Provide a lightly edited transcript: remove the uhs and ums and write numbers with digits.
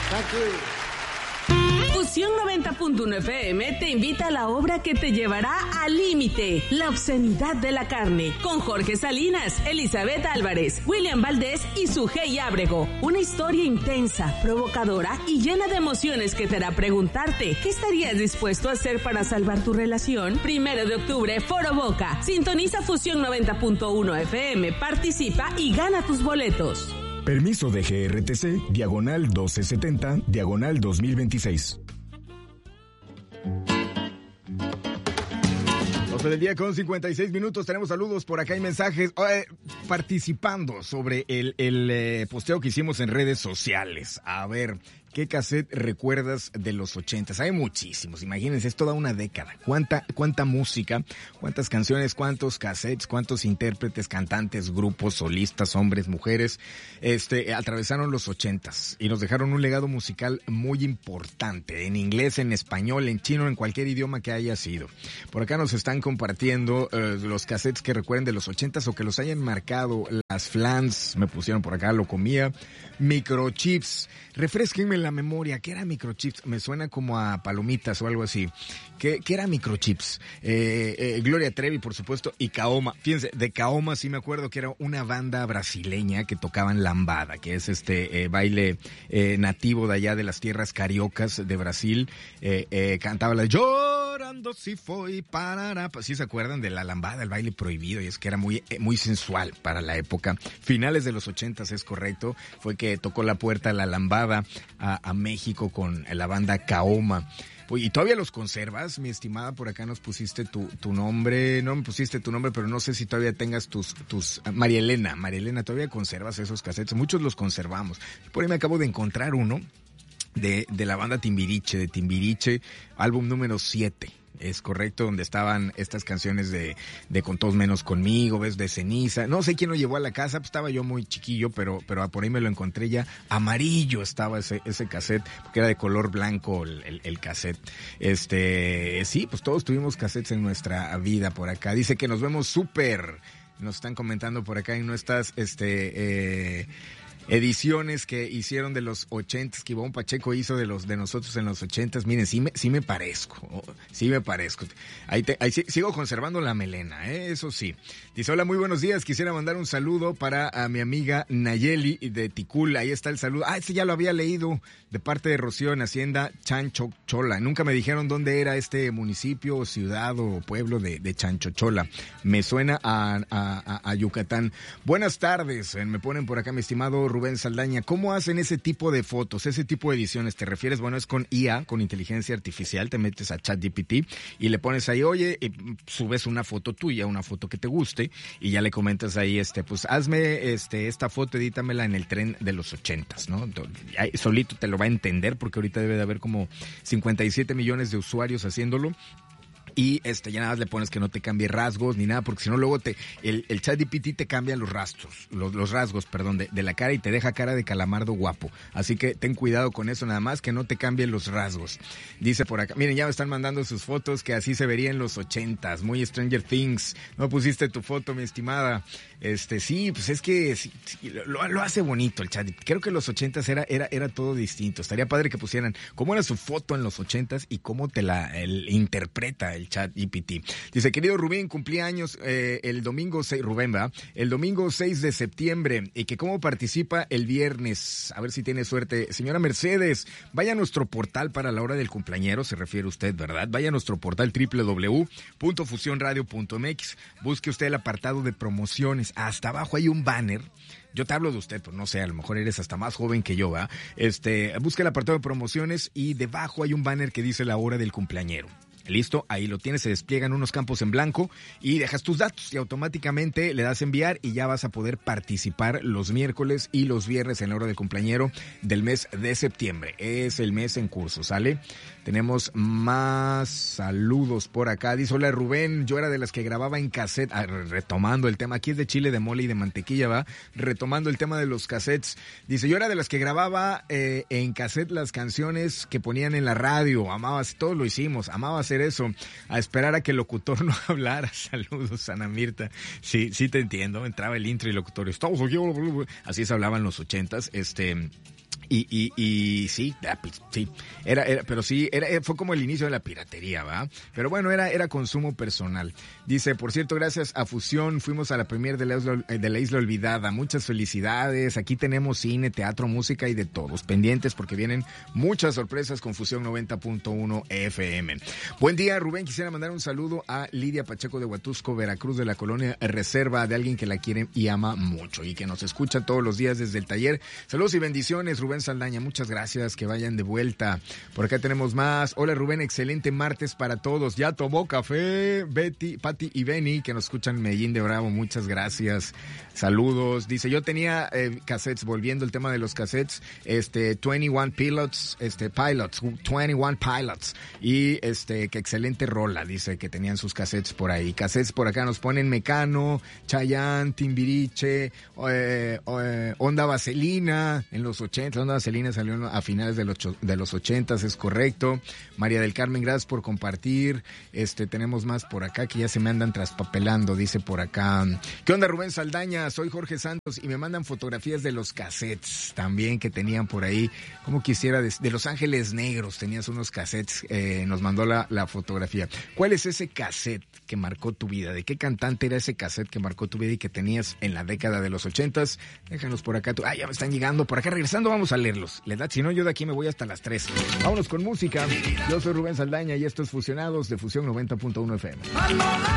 Thank you. Fusión 90.1 FM te invita a la obra que te llevará al límite, La obscenidad de la carne, con Jorge Salinas, Elizabeth Álvarez, William Valdés y Sujei Ábrego. Una historia intensa, provocadora y llena de emociones que te hará preguntarte ¿qué estarías dispuesto a hacer para salvar tu relación? 1 de octubre, Foro Boca. Sintoniza Fusión 90.1 FM, participa y gana tus boletos. Permiso de GRTC, diagonal 1270, diagonal 2026. 12 del día con 56 minutos. Tenemos saludos por acá y mensajes participando sobre el posteo que hicimos en redes sociales. A ver, ¿qué cassette recuerdas de los 80s? Hay muchísimos, imagínense, es toda una década. ¿Cuánta música, cuántas canciones, cuántos cassettes, cuántos intérpretes, cantantes, grupos, solistas, hombres, mujeres, atravesaron los 80s y nos dejaron un legado musical muy importante, en inglés, en español, en chino, en cualquier idioma que haya sido. Por acá nos están compartiendo los cassettes que recuerden de los 80s o que los hayan marcado. Las flans, me pusieron por acá, lo comía. Microchips, refresquenme la memoria, ¿qué era microchips? Me suena como a palomitas o algo así. ¿Qué era microchips? Gloria Trevi, por supuesto, y Kaoma. Fíjense, de Kaoma sí me acuerdo que era una banda brasileña que tocaban lambada, que es baile nativo de allá de las tierras cariocas de Brasil. Cantaba la llorando si foi parará. ¿Sí se acuerdan de la lambada, el baile prohibido? Y es que era muy sensual para la época. Finales de los 80s, es correcto. Fue que tocó la puerta la lambada a México con la banda Kaoma. ¿Y todavía los conservas, mi estimada? Por acá nos pusiste tu nombre. No me pusiste tu nombre, pero no sé si todavía tengas tus María Elena, ¿todavía conservas esos cassettes? Muchos los conservamos. Por ahí me acabo de encontrar uno de la banda Timbiriche, álbum número 7. Es correcto, donde estaban estas canciones de Con Todos Menos Conmigo, ves, de Ceniza. No sé quién lo llevó a la casa, pues estaba yo muy chiquillo, pero por ahí me lo encontré ya. Amarillo estaba ese cassette, porque era de color blanco el cassette. Sí, pues todos tuvimos cassettes en nuestra vida por acá. Dice que nos vemos súper. Nos están comentando por acá en nuestras, ediciones que hicieron de los 80s, que Ivonne Pacheco hizo de nosotros en los 80s. Miren, sí me parezco. Ahí sigo conservando la melena, eso sí. Dice, hola, muy buenos días, quisiera mandar un saludo para a mi amiga Nayeli de Ticul. Ahí está el saludo. Este ya lo había leído, de parte de Rocío, en Hacienda Chanchochola. Nunca me dijeron dónde era este municipio, o ciudad o pueblo de Chanchochola. Me suena a Yucatán. Buenas tardes, me ponen por acá mi estimado Rubén Saldaña. ¿Cómo hacen ese tipo de fotos, ese tipo de ediciones? ¿Te refieres? Bueno, es con IA, con inteligencia artificial. Te metes a ChatGPT y le pones ahí, oye, subes una foto tuya, una foto que te guste, y ya le comentas ahí, pues hazme esta foto, edítamela en el tren de los 80s, ¿no? Solito te lo va a entender, porque ahorita debe de haber como 57 millones de usuarios haciéndolo. Y ya nada más le pones que no te cambie rasgos ni nada, porque si no luego el ChatGPT te cambia los rasgos, de la cara, y te deja cara de calamardo guapo. Así que ten cuidado con eso, nada más que no te cambien los rasgos. Dice por acá, miren, ya me están mandando sus fotos, que así se vería en los 80s, muy Stranger Things. No pusiste tu foto, mi estimada. Sí, pues es que sí, lo hace bonito el ChatGPT. Creo que en los 80s era todo distinto. Estaría padre que pusieran cómo era su foto en los 80s y cómo te la interpreta el ChatGPT. Dice, querido Rubén, cumplí años el domingo 6, Rubén, ¿verdad? El domingo 6 de septiembre, y que cómo participa el viernes. A ver si tiene suerte. Señora Mercedes, vaya a nuestro portal para la hora del cumpleañero, se refiere usted, ¿verdad? Vaya a nuestro portal www.fusionradio.mx. Busque usted el apartado de promociones. Hasta abajo hay un banner. Yo te hablo de usted, pues no sé, a lo mejor eres hasta más joven que yo, ¿va? Busca el apartado de promociones y debajo hay un banner que dice la hora del cumpleañero. Listo, ahí lo tienes, se despliegan unos campos en blanco y dejas tus datos y automáticamente le das enviar y ya vas a poder participar los miércoles y los viernes en la hora del cumpleañero del mes de septiembre. Es el mes en curso, ¿sale? Tenemos más saludos por acá. Dice, hola Rubén, yo era de las que grababa en cassette, retomando el tema, aquí es de chile, de mole y de mantequilla, ¿va? Retomando el tema de los cassettes. Dice, yo era de las que grababa en cassette las canciones que ponían en la radio, todos lo hicimos, amaba hacer eso, a esperar a que el locutor no hablara. Saludos, Ana Mirta. Sí te entiendo, entraba el intro y el locutor, estamos aquí, así se hablaba en los 80s, Y sí, pero sí, fue como el inicio de la piratería, ¿va? Pero bueno, era consumo personal. Dice, por cierto, gracias a Fusión, fuimos a la premier de la Isla Olvidada. Muchas felicidades. Aquí tenemos cine, teatro, música y de todos. Pendientes porque vienen muchas sorpresas con Fusión 90.1 FM. Buen día, Rubén. Quisiera mandar un saludo a Lidia Pacheco de Huatusco, Veracruz, de la colonia Reserva, de alguien que la quiere y ama mucho y que nos escucha todos los días desde el taller. Saludos y bendiciones, Rubén Saldaña. Muchas gracias, que vayan de vuelta. Por acá tenemos más. Hola, Rubén, excelente martes para todos. Ya tomó café Betty, Patti y Benny, que nos escuchan en Medellín de Bravo. Muchas gracias. Saludos. Dice, yo tenía cassettes, volviendo el tema de los cassettes, 21 Pilots, 21 Pilots. Y qué excelente rola, dice que tenían sus cassettes por ahí. Cassettes por acá nos ponen Mecano, Chayanne, Timbiriche, Onda Vaselina en los 80. Onda Vaselina salió a finales de los 80, es correcto. María del Carmen, gracias por compartir. Tenemos más por acá que ya se me andan traspapelando, dice por acá. ¿Qué onda, Rubén Saldaña? Soy Jorge Santos y me mandan fotografías de los cassettes también que tenían por ahí. Como quisiera, de Los Ángeles Negros tenías unos cassettes, nos mandó la fotografía. ¿Cuál es ese cassette que marcó tu vida? ¿De qué cantante era ese cassette que marcó tu vida y que tenías en la década de los 80s? Déjanos por acá. Ya me están llegando por acá. Regresando vamos a leerlos. La edad, si no, yo de aquí me voy hasta las 3. Vámonos con música. Yo soy Rubén Saldaña y esto es Fusionados de Fusión 90.1 FM.